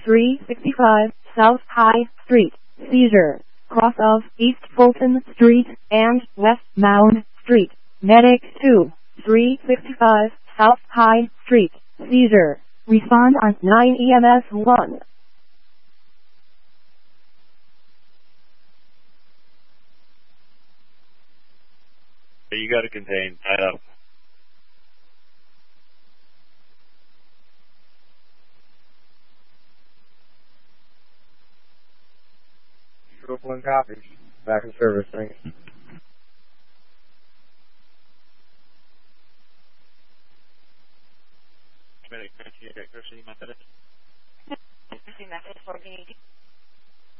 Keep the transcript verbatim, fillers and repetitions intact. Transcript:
three sixty-five South High Street, seizure, cross of East Fulton Street and West Mound Street. Medic two, three sixty-five South High Street, seizure. Respond on nine E M S one. You got to contain. Tied up. Brooklyn copies. Back in service. Thanks. Medic, message for